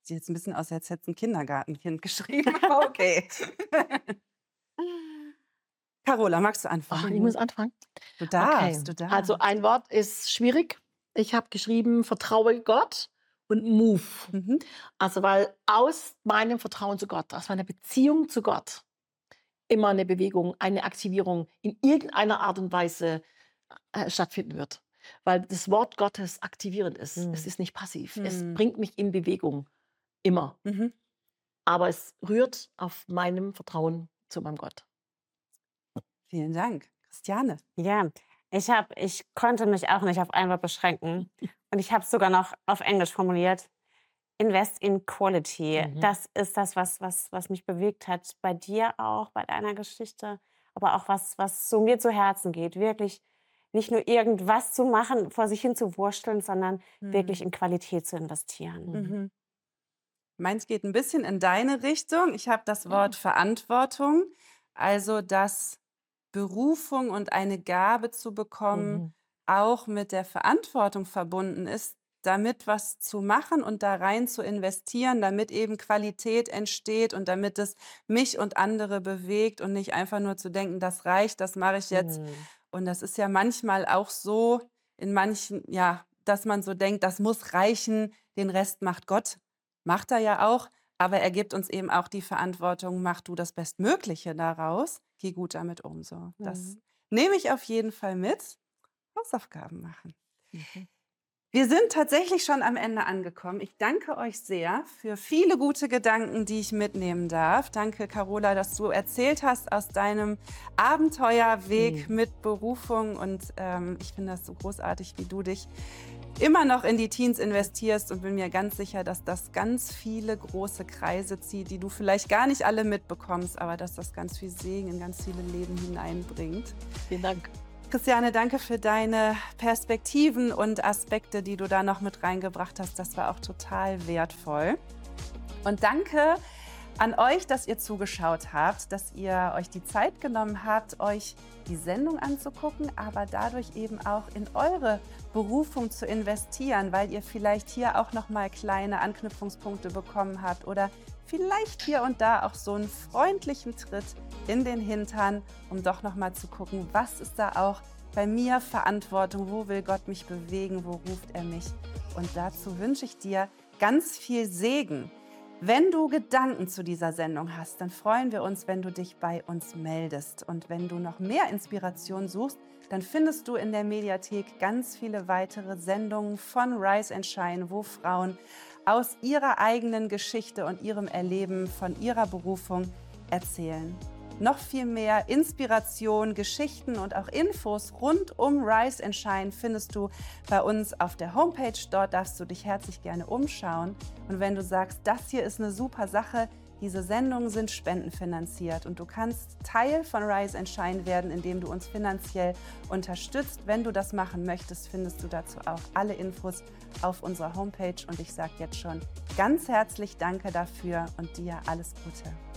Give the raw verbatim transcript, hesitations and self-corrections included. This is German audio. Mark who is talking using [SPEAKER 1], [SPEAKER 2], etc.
[SPEAKER 1] sieht jetzt ein bisschen aus, als hätte ein Kindergartenkind geschrieben, aber okay. Carola, magst du
[SPEAKER 2] Ach, ich
[SPEAKER 1] anfangen?
[SPEAKER 2] muss anfangen.
[SPEAKER 1] Du
[SPEAKER 2] Okay,
[SPEAKER 1] darfst, du
[SPEAKER 2] also
[SPEAKER 1] darfst.
[SPEAKER 2] ein Wort ist schwierig. Ich habe geschrieben, vertraue Gott und move.
[SPEAKER 1] Mhm.
[SPEAKER 2] Also weil aus meinem Vertrauen zu Gott, aus meiner Beziehung zu Gott immer eine Bewegung, eine Aktivierung in irgendeiner Art und Weise äh, stattfinden wird. Weil das Wort Gottes aktivierend ist.
[SPEAKER 3] Mhm.
[SPEAKER 2] Es ist nicht passiv. Es
[SPEAKER 1] Mhm.
[SPEAKER 2] bringt mich in Bewegung. Immer.
[SPEAKER 1] Mhm.
[SPEAKER 2] Aber es rührt auf meinem Vertrauen zu meinem Gott.
[SPEAKER 1] Vielen Dank. Christiane.
[SPEAKER 3] Ja, ich, hab, ich konnte mich auch nicht auf ein Wort beschränken. Und ich habe es sogar noch auf Englisch formuliert. Invest in Quality.
[SPEAKER 2] Mhm.
[SPEAKER 3] Das ist das, was, was, was mich bewegt hat. Bei dir auch, bei deiner Geschichte. Aber auch was, was so mir zu Herzen geht. Wirklich nicht nur irgendwas zu machen, vor sich hin zu wursteln, sondern
[SPEAKER 1] Mhm.
[SPEAKER 3] wirklich in Qualität zu investieren.
[SPEAKER 1] Mhm. Meins geht ein bisschen in deine Richtung. Ich habe das Wort Verantwortung, also dass Berufung und eine Gabe zu bekommen
[SPEAKER 2] Mhm.
[SPEAKER 1] auch mit der Verantwortung verbunden ist, damit was zu machen und da rein zu investieren, damit eben Qualität entsteht und damit es mich und andere bewegt und nicht einfach nur zu denken, das reicht, das mache ich jetzt.
[SPEAKER 3] Mhm.
[SPEAKER 1] Und das ist ja manchmal auch so in manchen, ja, dass man so denkt, das muss reichen, den Rest macht Gott. Macht er ja auch, aber er gibt uns eben auch die Verantwortung, mach du das Bestmögliche daraus, geh gut damit um. So. Das
[SPEAKER 3] Mhm.
[SPEAKER 1] nehme ich auf jeden Fall mit. Hausaufgaben machen.
[SPEAKER 2] Mhm.
[SPEAKER 1] Wir sind tatsächlich schon am Ende angekommen. Ich danke euch sehr für viele gute Gedanken, die ich mitnehmen darf. Danke, Carola, dass du erzählt hast aus deinem Abenteuerweg
[SPEAKER 2] Mhm.
[SPEAKER 1] mit Berufung. Und ähm, ich finde das so großartig, wie du dich immer noch in die Teens investierst und bin mir ganz sicher, dass das ganz viele große Kreise zieht, die du vielleicht gar nicht alle mitbekommst, aber dass das ganz viel Segen in ganz viele Leben hineinbringt.
[SPEAKER 2] Vielen Dank.
[SPEAKER 1] Christiane, danke für deine Perspektiven und Aspekte, die du da noch mit reingebracht hast. Das war auch total wertvoll. Und danke an euch, dass ihr zugeschaut habt, dass ihr euch die Zeit genommen habt, euch die Sendung anzugucken, aber dadurch eben auch in eure Berufung zu investieren, weil ihr vielleicht hier auch noch mal kleine Anknüpfungspunkte bekommen habt oder vielleicht hier und da auch so einen freundlichen Tritt in den Hintern, um doch noch mal zu gucken, was ist da auch bei mir Verantwortung, wo will Gott mich bewegen, wo ruft er mich? Und dazu wünsche ich dir ganz viel Segen. Wenn du Gedanken zu dieser Sendung hast, dann freuen wir uns, wenn du dich bei uns meldest. Und wenn du noch mehr Inspiration suchst, dann findest du in der Mediathek ganz viele weitere Sendungen von Rise and Shine, wo Frauen aus ihrer eigenen Geschichte und ihrem Erleben von ihrer Berufung erzählen. Noch viel mehr Inspiration, Geschichten und auch Infos rund um Rise and Shine findest du bei uns auf der Homepage. Dort darfst du dich herzlich gerne umschauen. Und wenn du sagst, das hier ist eine super Sache, diese Sendungen sind spendenfinanziert und du kannst Teil von Rise and Shine werden, indem du uns finanziell unterstützt. Wenn du das machen möchtest, findest du dazu auch alle Infos auf unserer Homepage. Und ich sage jetzt schon ganz herzlich Danke dafür und dir alles Gute.